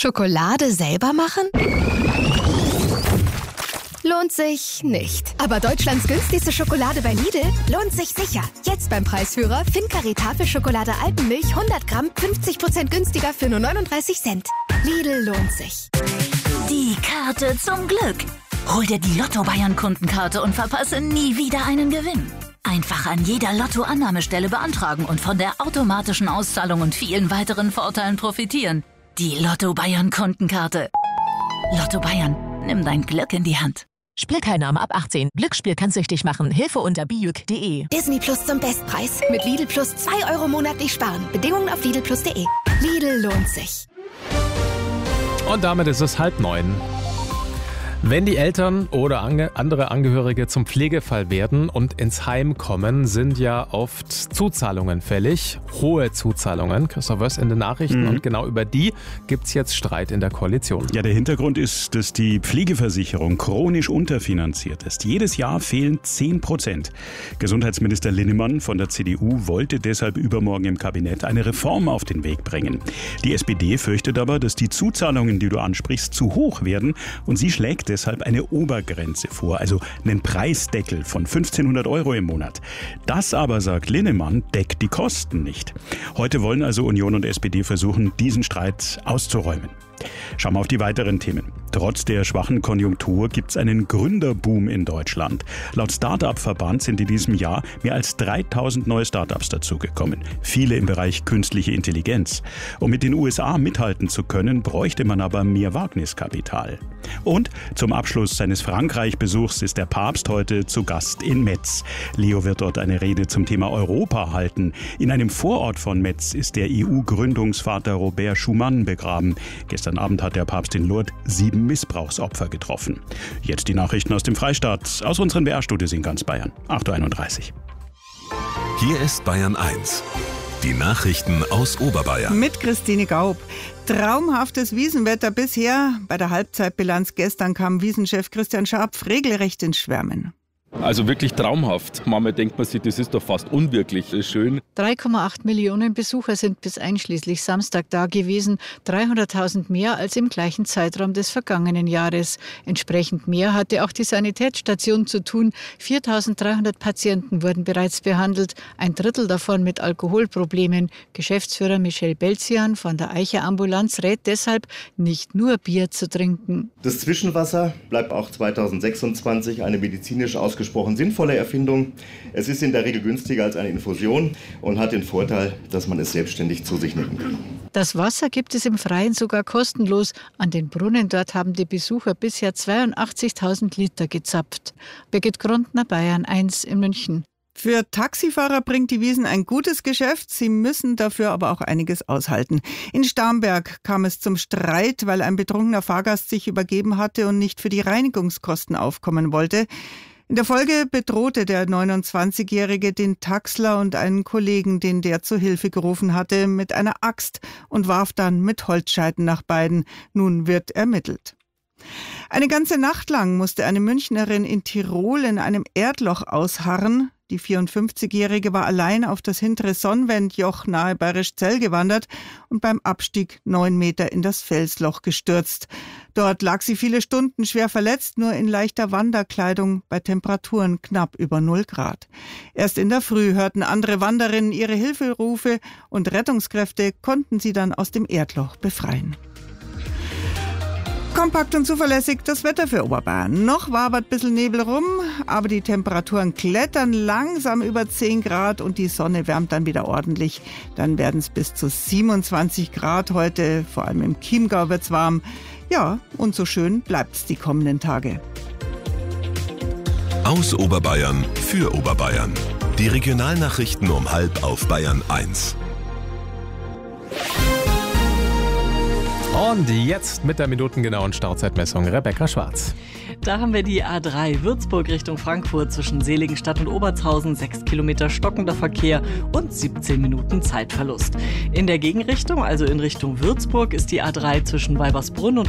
Schokolade selber machen? Lohnt sich nicht. Aber Deutschlands günstigste Schokolade bei Lidl lohnt sich sicher. Jetzt beim Preisführer Fincare Tafelschokolade Alpenmilch 100 Gramm 50% günstiger für nur 39 Cent. Lidl lohnt sich. Die Karte zum Glück. Hol dir die Lotto-Bayern-Kundenkarte und verpasse nie wieder einen Gewinn. Einfach an jeder Lotto-Annahmestelle beantragen und von der automatischen Auszahlung und vielen weiteren Vorteilen profitieren. Die Lotto-Bayern-Kundenkarte. Lotto Bayern, nimm dein Glück in die Hand. Spielteilnahme ab 18. Glücksspiel kann süchtig machen. Hilfe unter bijuk.de. Disney Plus zum Bestpreis. Mit Lidl Plus 2 € monatlich sparen. Bedingungen auf lidlplus.de. Lidl lohnt sich. Und damit ist es 8:30. Wenn die Eltern oder andere Angehörige zum Pflegefall werden und ins Heim kommen, sind ja oft Zuzahlungen fällig. Hohe Zuzahlungen, Christoph Wöss in den Nachrichten. Und genau über die gibt es jetzt Streit in der Koalition. Ja, der Hintergrund ist, dass die Pflegeversicherung chronisch unterfinanziert ist. Jedes Jahr fehlen 10%. Gesundheitsminister Linnemann von der CDU wollte deshalb übermorgen im Kabinett eine Reform auf den Weg bringen. Die SPD fürchtet aber, dass die Zuzahlungen, die du ansprichst, zu hoch werden, und sie schlägt deshalb eine Obergrenze vor, also einen Preisdeckel von 1.500 € im Monat. Das aber, sagt Linnemann, deckt die Kosten nicht. Heute wollen also Union und SPD versuchen, diesen Streit auszuräumen. Schauen wir auf die weiteren Themen. Trotz der schwachen Konjunktur gibt es einen Gründerboom in Deutschland. Laut Start-up-Verband sind in diesem Jahr mehr als 3.000 neue Start-ups dazugekommen. Viele im Bereich künstliche Intelligenz. Um mit den USA mithalten zu können, bräuchte man aber mehr Wagniskapital. Und zum Abschluss seines Frankreich-Besuchs ist der Papst heute zu Gast in Metz. Leo wird dort eine Rede zum Thema Europa halten. In einem Vorort von Metz ist der EU-Gründungsvater Robert Schuman begraben. Gestern Abend hat der Papst in Lourdes 7 Missbrauchsopfer getroffen. Jetzt die Nachrichten aus dem Freistaat, aus unseren BR-Studios in ganz Bayern. 8:31 Uhr. Hier ist Bayern 1. Die Nachrichten aus Oberbayern. Mit Christine Gaub. Traumhaftes Wiesenwetter bisher. Bei der Halbzeitbilanz gestern kam Wiesenchef Christian Scharpf regelrecht ins Schwärmen. Also wirklich traumhaft. Manchmal denkt man sich, das ist doch fast unwirklich schön. 3,8 Millionen Besucher sind bis einschließlich Samstag da gewesen. 300.000 mehr als im gleichen Zeitraum des vergangenen Jahres. Entsprechend mehr hatte auch die Sanitätsstation zu tun. 4.300 Patienten wurden bereits behandelt. 1/3 davon mit Alkoholproblemen. Geschäftsführer Michel Belzian von der Eicher Ambulanz rät deshalb, nicht nur Bier zu trinken. Das Zwischenwasser bleibt auch 2026 eine medizinisch ausgesprochen sinnvolle Erfindung. Es ist in der Regel günstiger als eine Infusion und hat den Vorteil, dass man es selbstständig zu sich nehmen kann. Das Wasser gibt es im Freien sogar kostenlos. An den Brunnen dort haben die Besucher bisher 82.000 Liter gezapft. Birgit Grundner, Bayern 1 in München. Für Taxifahrer bringt die Wiesn ein gutes Geschäft. Sie müssen dafür aber auch einiges aushalten. In Starnberg kam es zum Streit, weil ein betrunkener Fahrgast sich übergeben hatte und nicht für die Reinigungskosten aufkommen wollte. In der Folge bedrohte der 29-Jährige den Taxler und einen Kollegen, den der zu Hilfe gerufen hatte, mit einer Axt und warf dann mit Holzscheiten nach beiden. Nun wird ermittelt. Eine ganze Nacht lang musste eine Münchnerin in Tirol in einem Erdloch ausharren. Die 54-Jährige war allein auf das hintere Sonnwendjoch nahe Bayerischzell gewandert und beim Abstieg 9 Meter in das Felsloch gestürzt. Dort lag sie viele Stunden schwer verletzt, nur in leichter Wanderkleidung bei Temperaturen knapp über 0 Grad. Erst in der Früh hörten andere Wanderinnen ihre Hilferufe und Rettungskräfte konnten sie dann aus dem Erdloch befreien. Kompakt und zuverlässig das Wetter für Oberbayern. Noch wabert ein bisschen Nebel rum, aber die Temperaturen klettern langsam über 10 Grad und die Sonne wärmt dann wieder ordentlich. Dann werden es bis zu 27 Grad heute, vor allem im Chiemgau wird's warm. Ja, und so schön bleibt's die kommenden Tage. Aus Oberbayern für Oberbayern. Die Regionalnachrichten um 12:30 auf Bayern 1. Und jetzt mit der minutengenauen Stauzeitmessung Rebecca Schwarz. Da haben wir die A3 Würzburg Richtung Frankfurt zwischen Seligenstadt und Obertshausen, 6 Kilometer stockender Verkehr und 17 Minuten Zeitverlust. In der Gegenrichtung, also in Richtung Würzburg, ist die A3 zwischen Weibersbrunn und